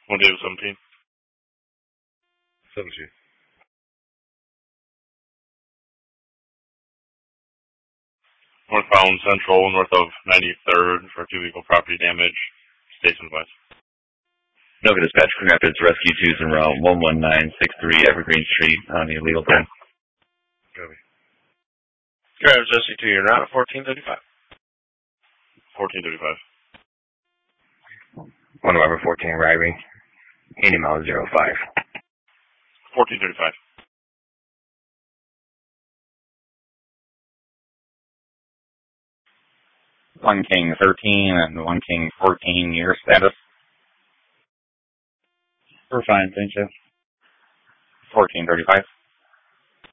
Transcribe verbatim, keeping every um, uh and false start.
One Davis seventeen. seventeen. Northbound Central, north of ninety-third for two vehicle property damage. Station west. Noga Dispatch, Grand Rapids, Rescue two's en route, one one nine six three Evergreen Street on the illegal ten. Copy. Grand Rapids Rescue two, you're route fourteen thirty-five. fourteen thirty-five. one eleven fourteen Ryrie, eighty miles zero five. fourteen thirty-five. one King thirteen and one King fourteen, your status? We're fine, thank you. fourteen thirty-five.